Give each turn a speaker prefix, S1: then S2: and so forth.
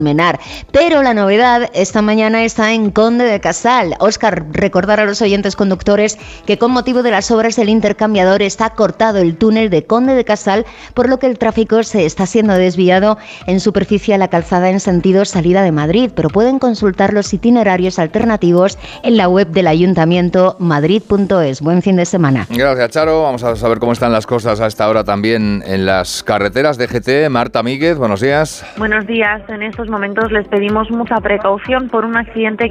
S1: Menar. Pero la novedad esta mañana está en Conde de Casal. Óscar, recordar a los oyentes conductores que con motivo de las obras del intercambiador está cortado el túnel de Conde de Casal, por lo que el tráfico se está siendo desviado en superficie a la calzada en sentido salida de Madrid, pero pueden consultar los itinerarios alternativos en la web del Ayuntamiento madrid.es. Buen fin de semana.
S2: Gracias, Charo. Vamos a saber cómo están las cosas a esta hora también en las carreteras de GT. Marta Míguez, buenos días.
S3: Buenos días. En estos momentos les pedimos mucha precaución por un accidente